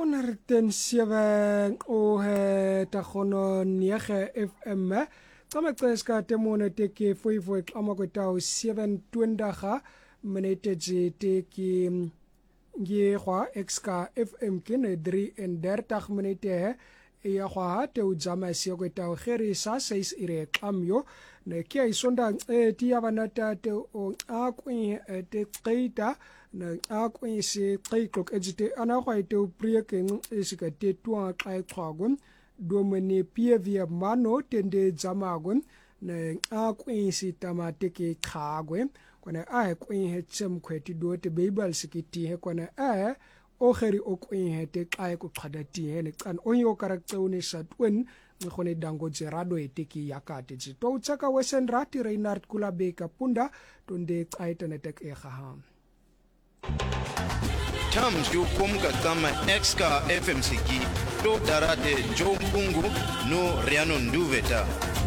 107 o he tagono 9 FM Tamaxeska temone teke foifoi amakwetao 720 minute teke ngehwa exka FM kene 33 minute ya kwa te ujama siyokwetao kheri sa 6 ire kamyo ne kia isonda tia banata te o akwi te qeita na akwi se qeikok ejite ana kwa te prieke isika te tua qaitwagun domene pievia mano tende jamagun na akwi si tamateke khagwe kona a kwi hetsem kweti do te bible sikiti he kona a o kheri o kwi hete qae ko qadati he ne kan onyo karakteune satwen ngone dango jerado eteki yakate to tsaka wesen rati Reinhard Kulabeka punda tonde qaitane tek e khaham Tams yu kumka kama exka FMCG to darate jo kungu no riano nduveta